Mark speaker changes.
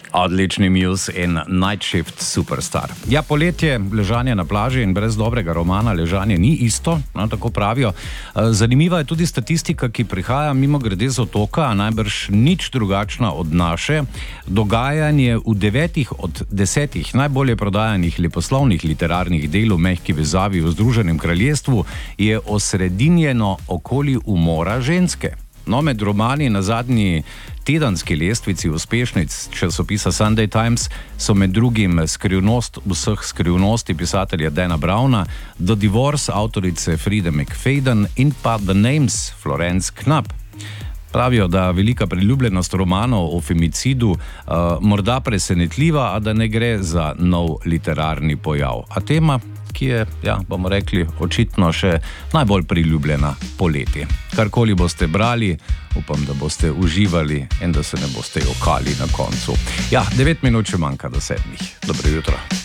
Speaker 1: Odlični Muse in Night Shift Superstar. Ja, poletje, ležanje na plaži in brez dobrega romana ležanje ni isto, no, tako pravijo. Zanimiva je tudi statistika, ki prihaja mimo grede z otoka, a najbrž nič drugačna od naše. Dogajanje v 9 od 10 najbolje prodajanih leposlovnih literarnih del v mehki vezavi v Združenem kraljestvu je osredinjeno okoli umora ženske. No, med romani na zadnji tedenski lestvici uspešnic časopisa Sunday Times so med drugim Skrivnost vseh skrivnosti pisatelja Dana Browna, The Divorce avtorice Fride McFadden in pa The Names Florence Knapp. Pravijo, da velika priljubljenost romanov o femicidu morda presenetljiva, a da ne gre za nov literarni pojav. A tema, ki je, bomo rekli, očitno še najbolj priljubljena poleti. Karkoli boste brali, upam, da boste uživali in da se ne boste jokali na koncu. 9 minut še manjka do 7. Dobro jutro.